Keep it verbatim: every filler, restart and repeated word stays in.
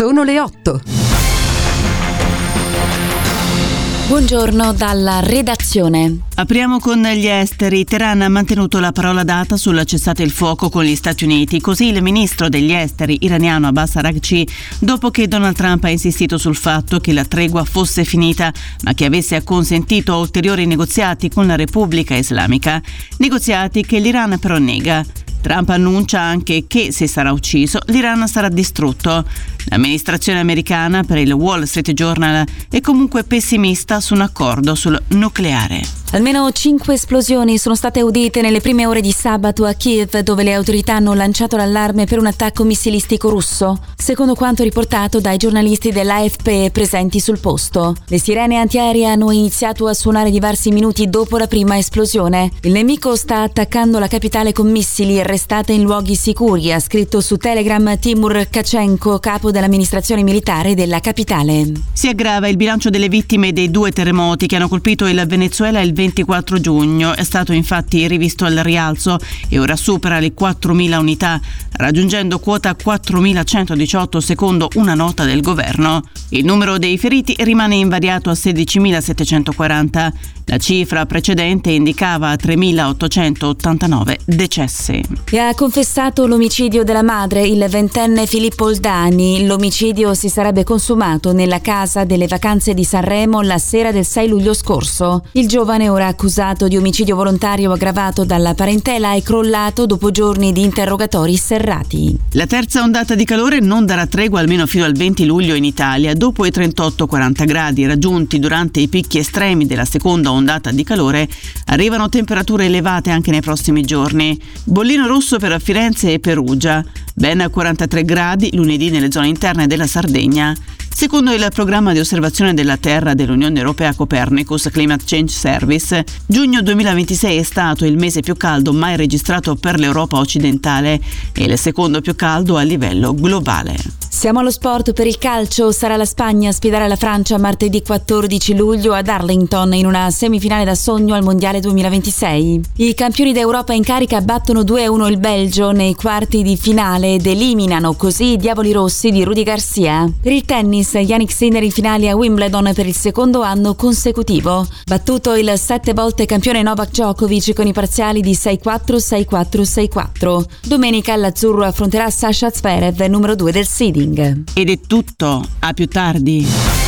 Sono le otto. Buongiorno dalla redazione. Apriamo con gli esteri. Teheran ha mantenuto la parola data sul cessate il fuoco con gli Stati Uniti. Così il ministro degli esteri iraniano Abbas Araghchi, dopo che Donald Trump ha insistito sul fatto che la tregua fosse finita, ma che avesse acconsentito a ulteriori negoziati con la Repubblica Islamica. Negoziati che l'Iran però nega. Trump annuncia anche che, se sarà ucciso, l'Iran sarà distrutto. L'amministrazione americana, per il Wall Street Journal, è comunque pessimista su un accordo sul nucleare. Almeno cinque esplosioni sono state udite nelle prime ore di sabato a Kiev, dove le autorità hanno lanciato l'allarme per un attacco missilistico russo, secondo quanto riportato dai giornalisti dell'A F P presenti sul posto. Le sirene antiaeree hanno iniziato a suonare diversi minuti dopo la prima esplosione. Il nemico sta attaccando la capitale con missili, restate in luoghi sicuri, ha scritto su Telegram Timur Kachenko, capo dell'amministrazione militare della capitale. Si aggrava il bilancio delle vittime dei due terremoti che hanno colpito il Venezuela il ventiquattro giugno. È stato infatti rivisto al rialzo e ora supera le quattromila unità, raggiungendo quota quattromilacentodiciotto secondo una nota del governo. Il numero dei feriti rimane invariato a sedicimilasettecentoquaranta. La cifra precedente indicava tremilaottocentottantanove decessi. E ha confessato l'omicidio della madre, il ventenne Filippo Oldani. L'omicidio si sarebbe consumato nella casa delle vacanze di Sanremo la sera del sei luglio scorso. Il giovane, ora accusato di omicidio volontario aggravato dalla parentela, è crollato dopo giorni di interrogatori serrati. La terza ondata di calore non darà tregua almeno fino al venti luglio in Italia. Dopo i trentotto quaranta gradi raggiunti durante i picchi estremi della seconda ondata di calore, arrivano temperature elevate anche nei prossimi giorni. Bollino rosso per Firenze e Perugia, ben quarantatré gradi lunedì nelle zone interne della Sardegna. Secondo il programma di osservazione della Terra dell'Unione Europea Copernicus Climate Change Service, giugno duemilaventisei è stato il mese più caldo mai registrato per l'Europa occidentale e il secondo più caldo a livello globale. Siamo allo sport. Per il calcio sarà la Spagna a sfidare la Francia martedì quattordici luglio ad Arlington in una semifinale da sogno al Mondiale duemilaventisei. I campioni d'Europa in carica battono due a uno il Belgio nei quarti di finale ed eliminano così i Diavoli Rossi di Rudy Garcia. Per il tennis, Jannik Sinner in finale a Wimbledon per il secondo anno consecutivo. Battuto il sette volte campione Novak Djokovic con i parziali di sei quattro, sei quattro, sei quattro. Domenica l'azzurro affronterà Sasha Zverev, numero due del seeding. Ed è tutto, a più tardi.